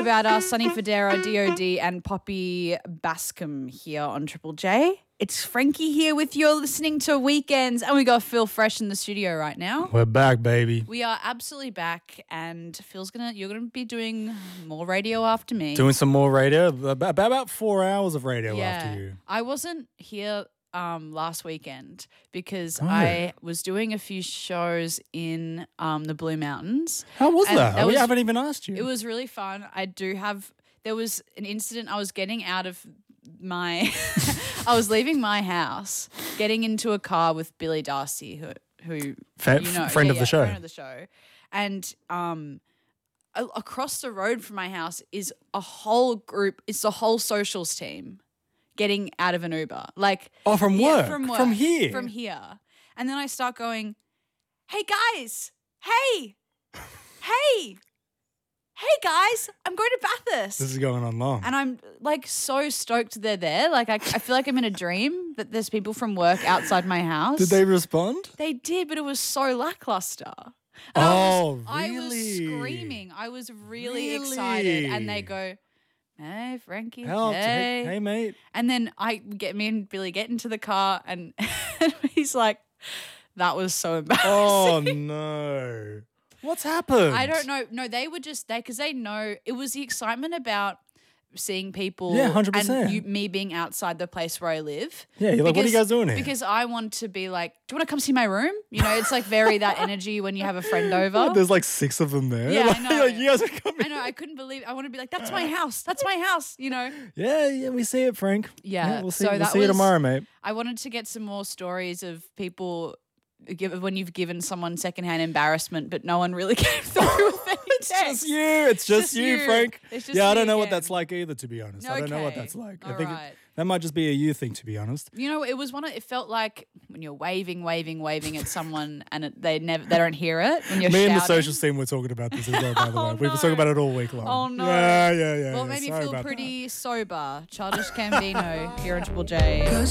about us, Sunny Federa, DOD, and Poppy Bascom here on Triple J. It's Frankie here with you. Listening to Weekends, and we got Phil Fresh in the studio right now. We're back, baby. We are absolutely back, and you're gonna be doing more radio after me. Doing some more radio. About 4 hours of radio after you. I wasn't here last weekend because I was doing a few shows in the Blue Mountains. How was that? We haven't even asked you. It was really fun. There was an incident. I was getting out of I was leaving my house, getting into a car with Billy Darcy, who friend of the show, and across the road from my house is a whole group. It's the whole socials team getting out of an Uber, from work, from here, and then I start going, "Hey guys, hey." Hey guys, I'm going to Bathurst. This is going on long. And I'm so stoked they're there. I feel like I'm in a dream that there's people from work outside my house. Did they respond? They did, but it was so lackluster. And really? I was screaming. I was really excited. And they go, "Hey, Frankie, hey, mate." And then me and Billy get into the car and he's like, "That was so embarrassing." Oh, no. What's happened? I don't know. No, they were just because they know it was the excitement about seeing people. Yeah, 100%. And me being outside the place where I live. Yeah, you're like, what are you guys doing here? Because I want to be like, do you want to come see my room? It's very that energy when you have a friend over. There's 6 of them there. Yeah, I know. You guys are coming. I know. I couldn't believe. I want to be like, that's my house. That's my house. Yeah, we see it, Frank. Yeah, we'll see you tomorrow, mate. I wanted to get some more stories of people. When you've given someone secondhand embarrassment, but no one really came through with any text. It's just you, Frank. I don't know what that's like either, to be honest. Okay. I don't know what that's like. All I think right. that might just be a you thing, to be honest. It was it felt like when you're waving at someone and they don't hear it when you're Me shouting. and the social team were talking about this as well, by the way. We've been talking about it all week long. Oh, no. Yeah. Well, it made me feel pretty sober. Childish Gambino here on Triple J.